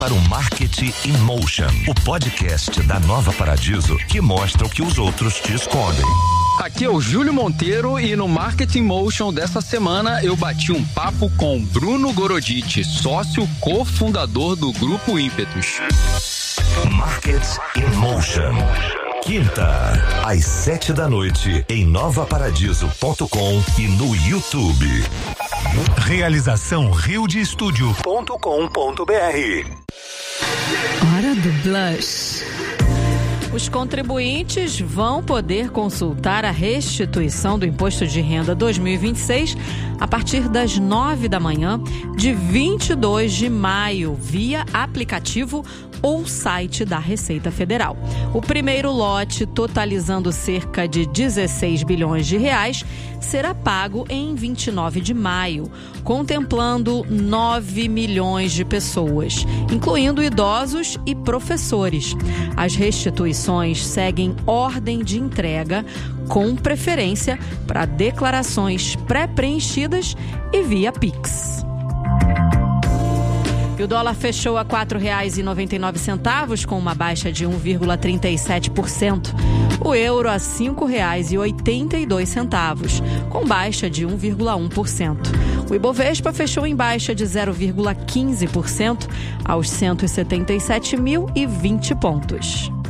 Para o Marketing in Motion, o podcast da Nova Paradiso que mostra o que os outros te escondem. Aqui é o Júlio Monteiro e no Marketing Motion dessa semana eu bati um papo com Bruno Goroditi, sócio cofundador do Grupo Ímpetus. Marketing in Motion. Quinta, às 7 da noite, em novaparadiso.com e no YouTube. Realização riodestudio.com.br. Hora do Blush. Os contribuintes vão poder consultar a restituição do Imposto de Renda 2026 a partir das 9 da manhã de 22 de maio, via aplicativo ou site da Receita Federal. O primeiro lote, totalizando cerca de 16 bilhões de reais, será pago em 29 de maio, contemplando 9 milhões de pessoas, incluindo idosos e professores. As restituições seguem ordem de entrega, com preferência para declarações pré-preenchidas e via Pix. E o dólar fechou a R$ 4,99, com uma baixa de 1,37%. O euro a R$ 5,82, com baixa de 1,1%. O Ibovespa fechou em baixa de 0,15% aos 177.020 pontos.